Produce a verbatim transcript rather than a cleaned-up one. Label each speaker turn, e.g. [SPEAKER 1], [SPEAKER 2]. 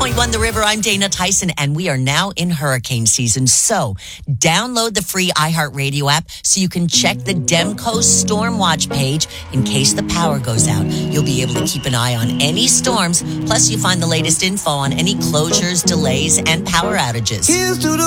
[SPEAKER 1] point one The River. I'm Dana Tyson, and we are now in hurricane season. So download the free iHeartRadio app so you can check the Demco Storm Watch page in case the power goes out. You'll be able to keep an eye on any storms. Plus, you find the latest info on any closures, delays, and power outages.
[SPEAKER 2] Here's to the